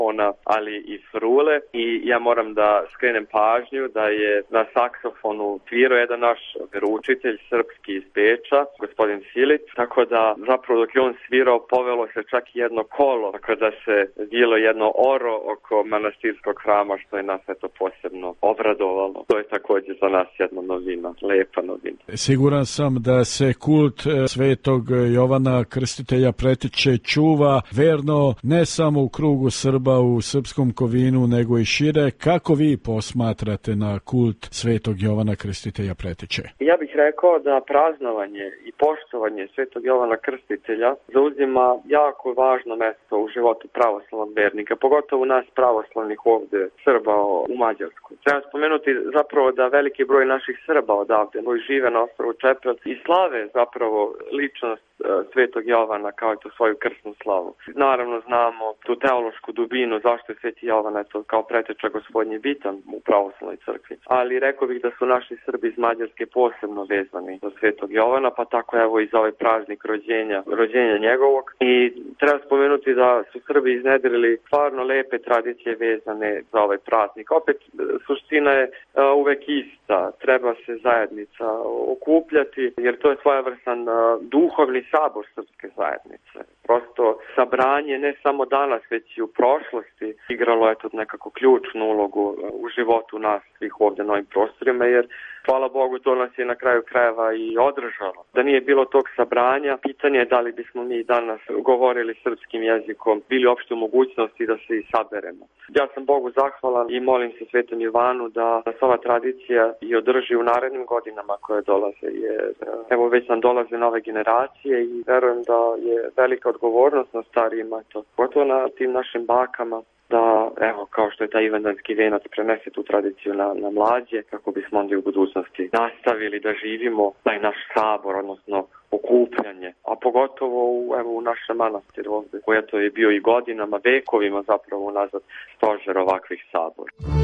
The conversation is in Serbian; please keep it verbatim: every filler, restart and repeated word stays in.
saksofona, ali i frule. I ja moram da skrenem pažnju da je na saksofonu svirao jedan naš veroučitelj srpski iz Beča, gospodin Filic, tako da zapravo dok je on svirao povelo se čak i jedno kolo, tako da se bilo jedno oro oko manastirskog hrama, što je nas eto posebno obradovalo. To je također za nas jedna novina, lepa novina. Siguran sam da se kult svetog Jovana Krstitelja Preteče čuva verno ne samo u krugu Srba u srpskom Kovinu, nego i šire. Kako vi posmatrate na kult svetog Jovana Krstitelja Preteče? Ja bih rekao da praznovanje i poštovanje svetog Jovana Krstitelja zauzima jako važno mesto u životu pravoslavnog vernika, pogotovo nas pravoslavnih ovde Srba u Mađarskoj. Treba spomenuti zapravo da veliki broj naših Srba odavde koji žive na ostrvu Čepel i slave zapravo ličnost svetog Jovana kao i tu svoju krsnu slavu. Naravno znamo tu teološku dubinu zašto je sveti Jovan eto kao preteča Gospodnji bitan u pravoslavnoj crkvi. Ali rekao bih da su naši Srbi iz Mađarske posebno vezani za svetog Jovana, pa tako evo i za ovaj praznik rođenja, rođenja njegovog. I treba spomenuti da su Srbi iznedrili stvarno lepe tradicije vezane za ovaj praznik. Opet suština je uh, uvek ista. Treba se zajednica okupljati jer to je svojevrstan uh, duhovni sabor srpske zajednice. Prosto sabranje ne samo danas, već i u prošlosti igralo je to nekako ključnu ulogu u životu nas svih ovdje na ovim prostorima, jer hvala Bogu to nas je na kraju krajeva i održalo. Da nije bilo tog sabranja, pitanje je da li bismo mi danas govorili srpskim jezikom, bili uopšte u mogućnosti da se i saberemo. Ja sam Bogu zahvalan i molim se Svetom Ivanu da, da se ova tradicija i održi u narednim godinama koje dolaze, jer evo već nam dolaze nove generacije i verujem da je velika odgovornost na starijima, to gotovo na tim našim bakama, da, evo, kao što je taj ivandanski venac prenese tu tradiciju na, na mlađe, kako bismo onda u budućnosti nastavili da živimo taj naš sabor, odnosno okupljanje, a pogotovo u, evo, u našem manastiru ovdje, koja to je bio i godinama, vekovima zapravo unazad stožer ovakvih sabora.